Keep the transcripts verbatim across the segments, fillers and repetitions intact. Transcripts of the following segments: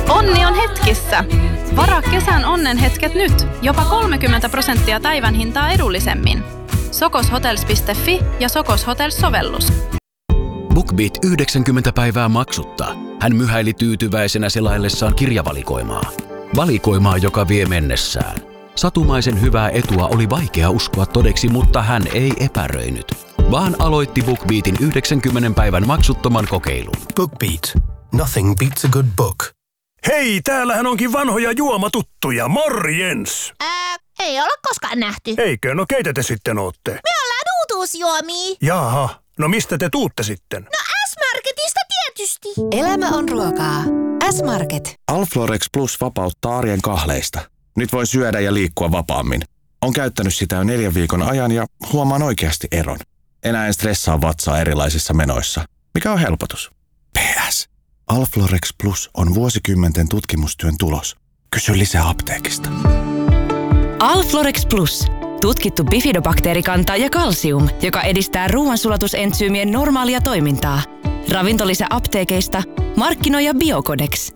Onni on hetkissä! Varaa kesän onnenhetket nyt. Jopa kolmekymmentä prosenttia päivän hintaa edullisemmin. sokoshotels piste fi ja Sokos Hotels-sovellus. BookBeat yhdeksänkymmentä päivää maksutta. Hän myhäili tyytyväisenä selaillessaan kirjavalikoimaa. Valikoimaa, joka vie mennessään. Satumaisen hyvää etua oli vaikea uskoa todeksi, mutta hän ei epäröinyt, vaan aloitti BookBeatin yhdeksänkymmentä päivän maksuttoman kokeilun. BookBeat. Nothing beats a good book. Hei, täällähän onkin vanhoja juomatuttuja. Morjens! Ää, ei olla koskaan nähty. Eikö? No keitä te sitten ootte? Me ollaan uutuusjuomia. Jaha, no mistä te tuutte sitten? No S-Marketista tietysti. Elämä on ruokaa. S-Market. Alflorex Plus vapauttaa arjen kahleista. Nyt voi syödä ja liikkua vapaammin. On käyttänyt sitä jo neljän viikon ajan ja huomaan oikeasti eron. Enää en stressaa vatsaa erilaisissa menoissa. Mikä on helpotus? P S. Alflorex Plus on vuosikymmenten tutkimustyön tulos. Kysy lisää apteekista. Alflorex Plus. Tutkittu bifidobakteerikanta ja kalsium, joka edistää ruoansulatusentsyymien normaalia toimintaa. Ravintolisä apteekeista. Markkinoija Biocodex.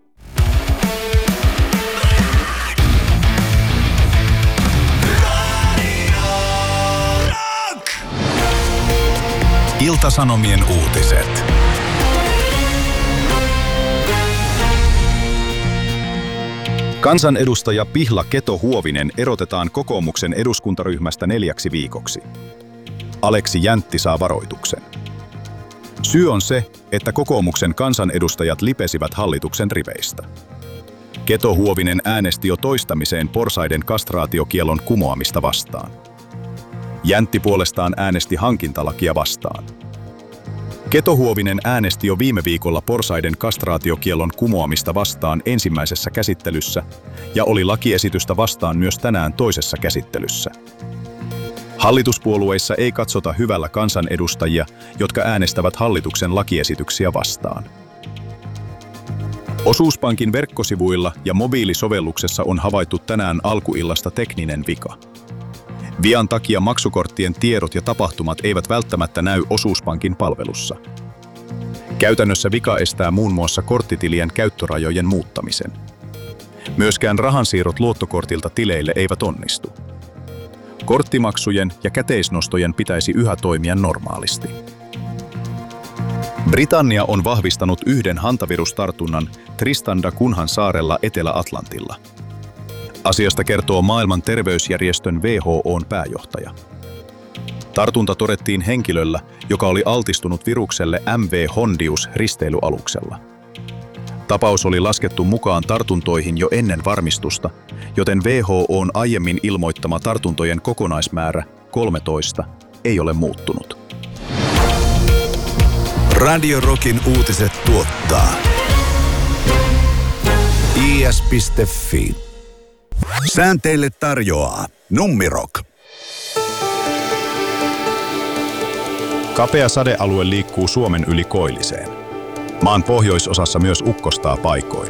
Ilta-Sanomien uutiset. Kansanedustaja Pihla Keto-Huovinen erotetaan kokoomuksen eduskuntaryhmästä neljäksi viikoksi. Aleksi Jäntti saa varoituksen. Syy on se, että kokoomuksen kansanedustajat lipesivät hallituksen riveistä. Keto-Huovinen äänesti jo toistamiseen porsaiden kastraatiokiellon kumoamista vastaan. Jäntti puolestaan äänesti hankintalakia vastaan. Keto-Huovinen äänesti jo viime viikolla porsaiden kastraatiokiellon kumoamista vastaan ensimmäisessä käsittelyssä ja oli lakiesitystä vastaan myös tänään toisessa käsittelyssä. Hallituspuolueissa ei katsota hyvällä kansanedustajia, jotka äänestävät hallituksen lakiesityksiä vastaan. Osuuspankin verkkosivuilla ja mobiilisovelluksessa on havaittu tänään alkuillasta tekninen vika. Vian takia maksukorttien tiedot ja tapahtumat eivät välttämättä näy osuuspankin palvelussa. Käytännössä vika estää muun muassa korttitilien käyttörajojen muuttamisen. Myöskään rahansiirrot luottokortilta tileille eivät onnistu. Korttimaksujen ja käteisnostojen pitäisi yhä toimia normaalisti. Britannia on vahvistanut yhden hantavirustartunnan Tristan da Cunhan saarella Etelä-Atlantilla. Asiasta kertoo maailman terveysjärjestön W H O:n pääjohtaja. Tartunta todettiin henkilöllä, joka oli altistunut virukselle M V Hondius risteilyaluksella. Tapaus oli laskettu mukaan tartuntoihin jo ennen varmistusta, joten W H O:n aiemmin ilmoittama tartuntojen kokonaismäärä kolmetoista ei ole muuttunut. Radio Rockin uutiset tuottaa I S piste fi. Säänteille tarjoaa Nummirock. Kapea sadealue liikkuu Suomen yli koilliseen. Maan pohjoisosassa myös ukkostaa paikoin.